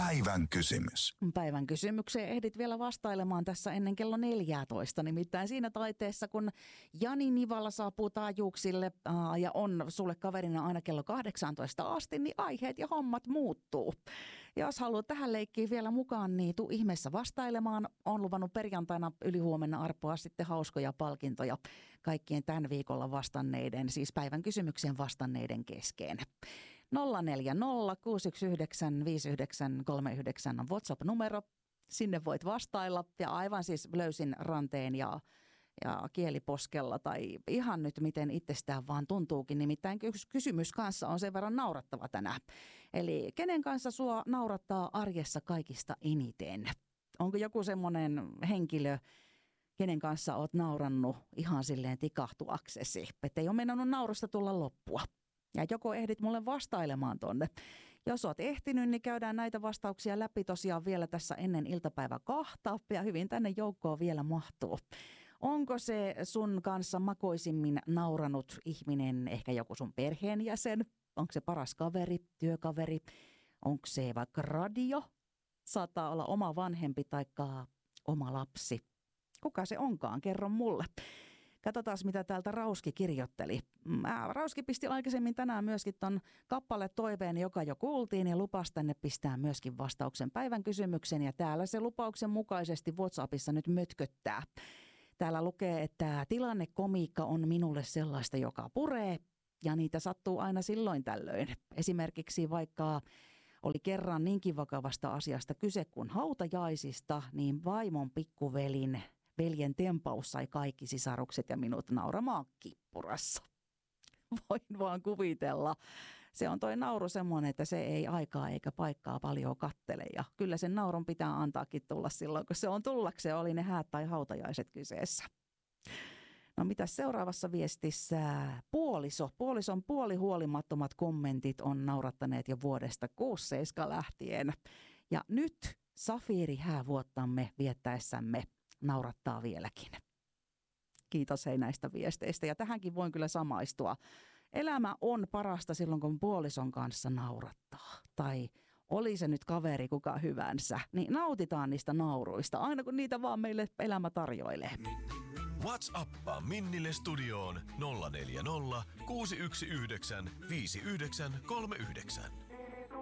Päivän kysymys. Päivän kysymykseen ehdit vielä vastailemaan tässä ennen kello 14. Nimittäin siinä taiteessa, kun Jani Nivala saapuu taajuuksille ja on sulle kaverina aina kello 18 asti, niin aiheet ja hommat muuttuu. Jos haluat tähän leikkiin vielä mukaan, niin tuu ihmeessä vastailemaan. Olen luvannut perjantaina ylihuomenna arpoa sitten hauskoja palkintoja kaikkien tämän viikolla vastanneiden, siis päivän kysymykseen vastanneiden kesken. 040 619 5939 on WhatsApp-numero. Sinne voit vastailla ja aivan siis löysin ranteen ja kieliposkella tai ihan nyt miten itsestään vaan tuntuukin. Nimittäin kysymys kanssa on sen verran naurattava tänään. Eli kenen kanssa sua naurattaa arjessa kaikista eniten? Onko joku semmoinen henkilö, kenen kanssa oot naurannut ihan silleen tikahtuaksesi, että ei ole mennnyt naurusta tulla loppua? Ja joko ehdit mulle vastailemaan tonne. Jos oot ehtinyt, niin käydään näitä vastauksia läpi tosiaan vielä tässä ennen iltapäivä 2. Ja hyvin tänne joukkoon vielä mahtuu. Onko se sun kanssa makoisimmin nauranut ihminen, ehkä joku sun perheenjäsen? Onko se paras kaveri, työkaveri? Onko se vaikka radio? Saattaa olla oma vanhempi tai oma lapsi. Kuka se onkaan? Kerro mulle. Katsotaan, mitä täältä Rauski kirjoitteli. Rauski pisti aikaisemmin tänään myöskin ton kappaletoiveen, joka jo kuultiin, ja lupasi tänne pistää myöskin vastauksen päivän kysymyksen. Ja täällä se lupauksen mukaisesti WhatsAppissa nyt mötköttää. Täällä lukee, että tilannekomiikka on minulle sellaista, joka puree, ja niitä sattuu aina silloin tällöin. Esimerkiksi vaikka oli kerran niinkin vakavasta asiasta kyse kuin hautajaisista, niin vaimon veljen tempaus sai kaikki sisarukset ja minut nauramaan kippurassa. Voin vaan kuvitella. Se on toi nauru semmoinen, että se ei aikaa eikä paikkaa paljon kattele. Ja kyllä sen naurun pitää antaakin tulla silloin, kun se on tullakseen, oli ne häät tai hautajaiset kyseessä. No mitäs seuraavassa viestissä? Puolison puolihuolimattomat kommentit on naurattaneet jo vuodesta 6-7 lähtien. Ja nyt safiirihäävuottamme viettäessämme naurattaa vieläkin. Kiitos hei näistä viesteistä ja tähänkin voin kyllä samaistua. Elämä on parasta silloin, kun puolison kanssa naurattaa. Tai oli se nyt kaveri kuka hyvänsä, niin nautitaan niistä nauruista, aina kun niitä vaan meille elämä tarjoilee. WhatsAppaa Minnille studioon 040 619 5939.